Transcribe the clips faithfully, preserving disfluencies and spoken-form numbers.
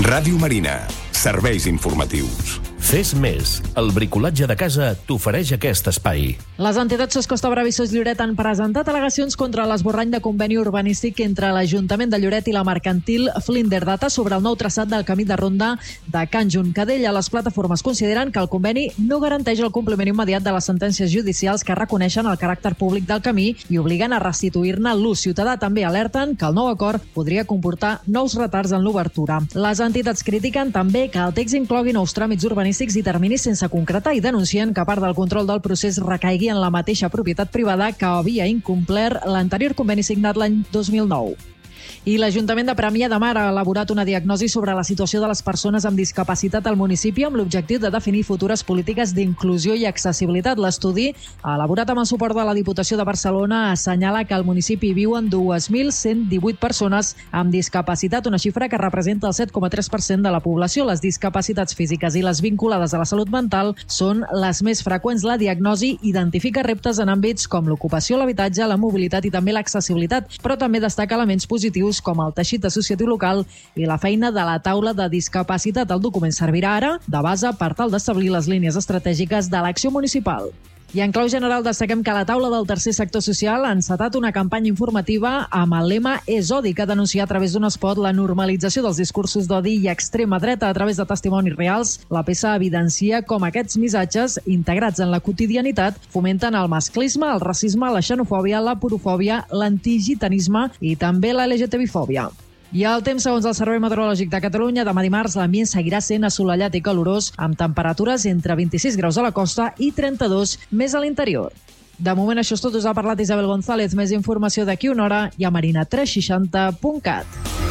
Ràdio Marina. Serveis informatius. Fes més. El bricolatge de casa t'ofereix aquest espai. Les entitats Sos Costa Brava i Sos Lloret han presentat al·legacions contra l'esborrany de conveni urbanístic entre l'Ajuntament de Lloret i la mercantil Flinderdata sobre el nou traçat del camí de ronda de Can Juncadella. Les plataformes consideren que el conveni no garanteix el compliment immediat de les sentències judicials que reconeixen el caràcter públic del camí i obliguen a restituir-ne l'ús ciutadà. També alerten que el nou acord podria comportar nous retards en l'obertura. Les entitats critiquen també que el text inclogui nous tràmits urbanístics i terminis sense concretar i denuncien que part del control del procés recaigui en la mateixa propietat privada que havia incomplert l'anterior conveni signat l'any dos mil nou. I l'Ajuntament de Premià de Mar ha elaborat una diagnosi sobre la situació de les persones amb discapacitat al municipi amb l'objectiu de definir futures polítiques d'inclusió i accessibilitat. L'estudi, elaborat amb el suport de la Diputació de Barcelona, assenyala que al municipi viuen dos mil cent divuit persones amb discapacitat, una xifra que representa el set coma tres per cent de la població. Les discapacitats físiques i les vinculades a la salut mental són les més freqüents. La diagnosi identifica reptes en àmbits com l'ocupació, l'habitatge, la mobilitat i també l'accessibilitat, però també destaca elements positius com el teixit associatiu local i la feina de la taula de discapacitat. El document servirà ara de base per tal d'establir les línies estratègiques de l'acció municipal. I en clau general destaquem que la taula del tercer sector social ha encetat una campanya informativa amb el lema És odi, que denuncia a través d'un espot la normalització dels discursos d'odi i extrema dreta. A través de testimonis reals, la peça evidencia com aquests missatges, integrats en la quotidianitat, fomenten el masclisme, el racisme, la xenofòbia, la porofòbia, l'antigitanisme i també la L G T B fòbia. I el temps, segons el Servei Meteorològic de Catalunya, demà dimarts l'ambient seguirà sent assolellat i calorós, amb temperatures entre vint-i-sis graus a la costa i trenta-dos més a l'interior. De moment això és tot, us ha parlat Isabel González. Més informació d'aquí una hora i a marina tres seixanta punt cat.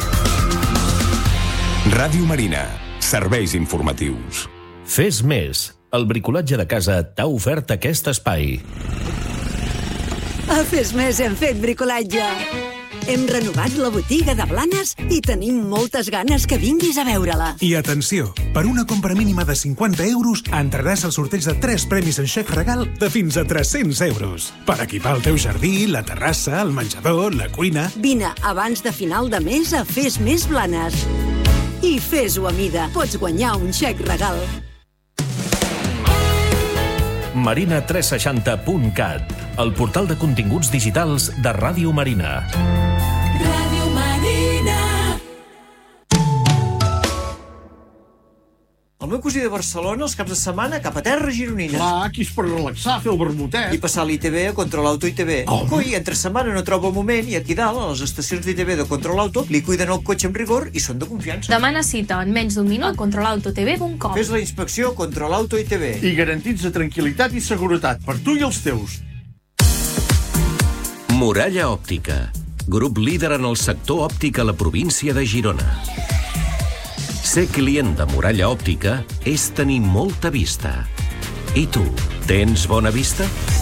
Ràdio Marina. Serveis informatius. Fes més. El bricolatge de casa t'ha ofert aquest espai. A Fes Més hem fet bricolatge. Hem renovat la botiga de Blanes i tenim moltes ganes que vinguis a veure-la. I atenció, per una compra mínima de cinquanta euros entraràs al sorteig de tres premis en xec regal de fins a tres-cents euros. Per equipar el teu jardí, la terrassa, el menjador, la cuina... Vine abans de final de mes a Fes Més Blanes. I fes-ho a mida. Pots guanyar un xec regal. marina tres seixanta punt cat, el portal de continguts digitals de Ràdio Marina. Ràdio Marina. El meu cosí de Barcelona, els caps de setmana, cap a terra gironina. Clar, aquí és per relaxar, fer el vermutet. I passar l'I T V a Control Auto I T V. Oh. Coi, entre setmana no trobo el moment i aquí dalt, a les estacions d'I T V de Control Auto, li cuiden el cotxe amb rigor i són de confiança. Demana cita en menys d'un minut a control auto t v punt com. Fes la inspecció Control Auto I T V. I garantitza tranquil·litat i seguretat per tu i els teus. Muralla Òptica, grup líder en el sector òptic a la província de Girona. Ser client de Muralla Òptica és tenir molta vista. I tu, tens bona vista?